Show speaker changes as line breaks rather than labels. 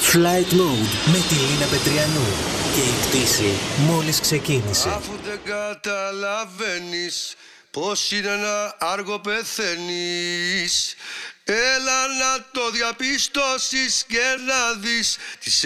Flight Mode με τη Λίνα Πετριανού. Και η πτήση μόλις ξεκίνησε.
Αφού δεν καταλαβαίνεις πως είναι να άργο πεθαίνεις, έλα να το διαπιστώσεις και να δεις τις